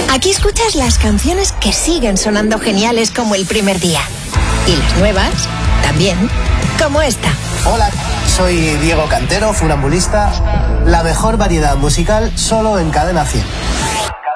Aquí escuchas las canciones que siguen sonando geniales como el primer día. Y las nuevas, también, como esta. Hola, soy Diego Cantero, funambulista. La mejor variedad musical solo en Cadena 100.